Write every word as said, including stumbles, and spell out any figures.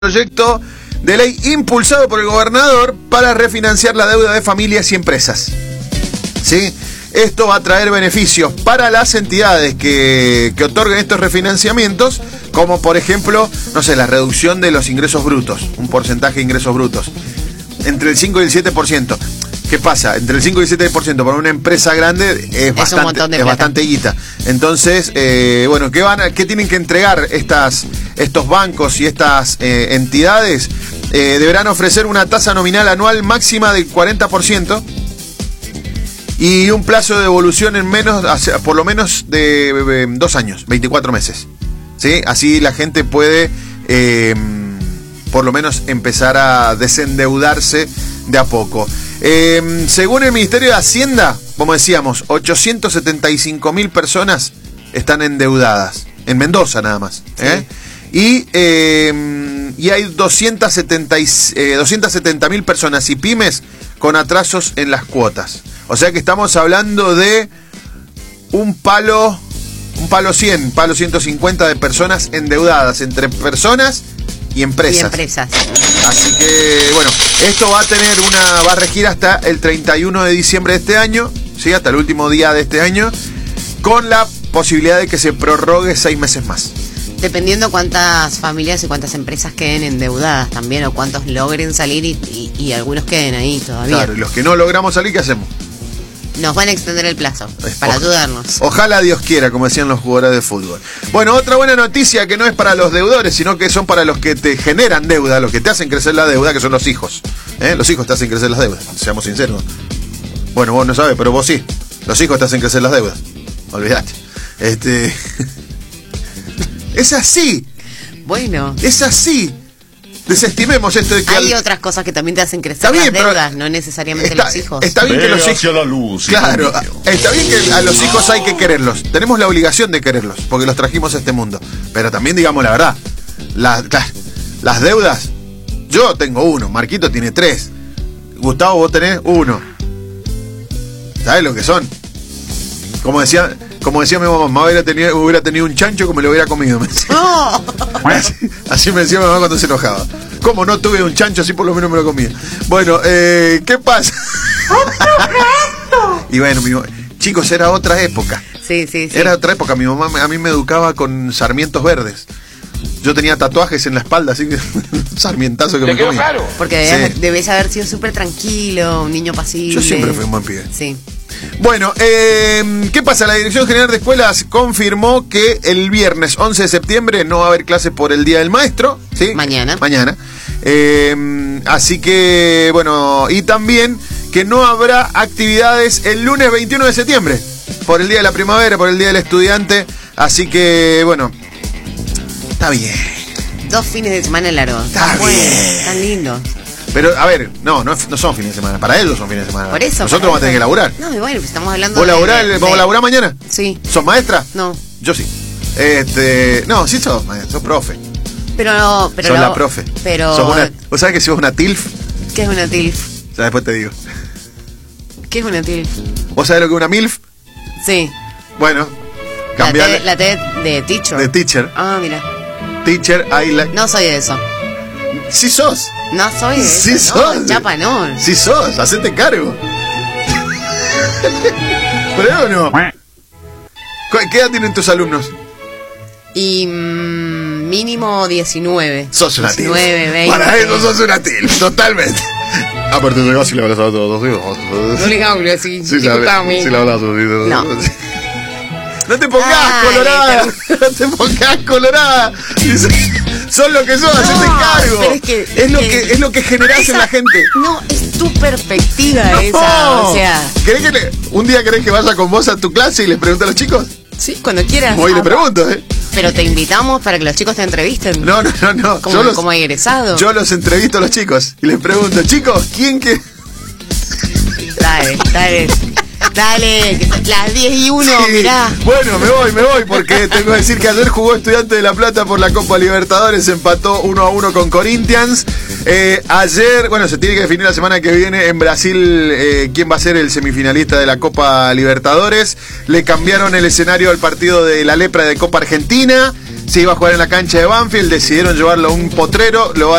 Proyecto de ley impulsado por el gobernador para refinanciar la deuda de familias y empresas. ¿Sí? Esto va a traer beneficios para las entidades que, que otorguen estos refinanciamientos, como por ejemplo, no sé, la reducción de los ingresos brutos, un porcentaje de ingresos brutos, entre el cinco y el siete por ciento. ¿Qué pasa? Entre el cinco y el siete por ciento para una empresa grande es, es bastante, es bastante guita. Entonces, eh, bueno, ¿qué van a, qué tienen que entregar estas, estos bancos y estas eh, entidades? Eh, deberán ofrecer una tasa nominal anual máxima del cuarenta por ciento y un plazo de devolución en menos, por lo menos de, de dos años, veinticuatro meses. ¿Sí? Así la gente puede, eh, por lo menos, empezar a desendeudarse de a poco. Eh, según el Ministerio de Hacienda, como decíamos, ochocientos setenta y cinco mil personas están endeudadas, en Mendoza nada más. ¿eh? Sí. Y, eh, y hay doscientas setenta mil personas y pymes con atrasos en las cuotas. O sea que estamos hablando de un palo, un palo cien, palo ciento cincuenta de personas endeudadas entre personas y empresas. Y empresas. Así que, bueno, esto va a tener una, va a regir hasta el treinta y uno de diciembre de este año, ¿sí? Hasta el último día de este año, con la posibilidad de que se prorrogue seis meses más. Dependiendo cuántas familias y cuántas empresas queden endeudadas también, o cuántos logren salir y, y, y algunos queden ahí todavía. Claro, y los que no logramos salir, ¿qué hacemos? Nos van a extender el plazo para o, ayudarnos. Ojalá Dios quiera, como decían los jugadores de fútbol. Bueno, otra buena noticia que no es para los deudores, sino que son para los que te generan deuda, los que te hacen crecer la deuda, que son los hijos. ¿Eh? Los hijos te hacen crecer las deudas, seamos sinceros. Bueno, vos no sabés, pero vos sí. Los hijos te hacen crecer las deudas. Olvídate. Este... es así. Bueno. Es así. Desestimemos esto de que hay al... otras cosas que también te hacen crecer está bien, las deudas, pero... no necesariamente está, los hijos. Está bien que los hijos... hacia la luz, claro, está bien que a los hijos hay que quererlos. Tenemos la obligación de quererlos, porque los trajimos a este mundo. Pero también digamos la verdad, la, la, las deudas, yo tengo uno, Marquito tiene tres, Gustavo vos tenés uno. ¿Sabés lo que son? Como decía... Como decía mi mamá, mamá hubiera tenido, hubiera tenido un chancho como lo hubiera comido. Me decía. ¡Oh! Así, así me decía mi mamá cuando se enojaba. ¿Cómo no tuve un chancho? Así por lo menos me lo comía. Bueno, eh, ¿qué pasa? Y bueno, mi, chicos, era otra época. Sí, sí, sí. Era otra época. Mi mamá a mí me educaba con sarmientos verdes. Yo tenía tatuajes en la espalda, así que un sarmientazo que me comía. Claro. Porque debes, sí. debes haber sido súper tranquilo, un niño pasible. Yo siempre fui un buen pibe. Sí. Bueno, eh, ¿qué pasa? La Dirección General de Escuelas confirmó que el viernes once de septiembre no va a haber clases por el Día del Maestro. ¿Sí? Mañana. Mañana. Eh, así que, bueno, y también que no habrá actividades el lunes veintiuno de septiembre, por el Día de la Primavera, por el Día del Estudiante. Así que, bueno, está bien. Dos fines de semana largos. Está bueno, bien. Están lindos. Pero, a ver, no, no, no son fines de semana. Para ellos son fines de semana. Por eso. Nosotros vamos a tener que laburar. No, bueno, pues estamos hablando ¿Vos de... laburás, de, ¿Vamos a laburar mañana? Sí. ¿Sos maestra? No. Yo sí. Este, no, sí sos maestra, sos profe. Pero no, pero sos no, la profe. Pero... Sos una, ¿vos sabés que sos una tilf? ¿Qué es una tilf? Ya después te digo. ¿Qué es una tilf? ¿Vos sabés lo que es una milf? Sí. Bueno, cambiale. La T de teacher. De teacher. Ah, mira. Teacher, I like... No soy de eso. Sí sos. No soy de sí eso, sos. No, chapa, no. Sí sos, hacete cargo. ¿Pero no? ¿Qué edad tienen tus alumnos? Y mmm, mínimo diecinueve. Sos una tilf. diecinueve, veinte. Para eso sos una tilf, totalmente. Aparte de si le hablas a todos los hijos. No le hablo así. Sí, si le hablas a tus hijos. No. No te pongas ah, colorada, no te pongas colorada. Son lo que son, no, hacete cargo. Pero es que, es, lo que, que es lo que generás esa, en la gente. No, es tu perspectiva no, esa, o sea. ¿Querés que le, un día querés que vaya con vos a tu clase y les pregunte a los chicos? Sí, cuando quieras. Voy y le pregunto, ¿eh? Pero te invitamos para que los chicos te entrevisten. No, no, no, no. Como, los, como egresado. Yo los entrevisto a los chicos y les pregunto, chicos, ¿quién que...? Dale, dale. Dale, que las diez y uno, sí. Mirá. Bueno, me voy, me voy, porque tengo que decir que ayer jugó Estudiante de La Plata por la Copa Libertadores, empató uno a uno con Corinthians. Eh, ayer, bueno, se tiene que definir la semana que viene en Brasil eh, quién va a ser el semifinalista de la Copa Libertadores. Le cambiaron el escenario al partido de la Lepra de Copa Argentina. se iba a jugar en la cancha de Banfield, decidieron llevarlo a un potrero, lo van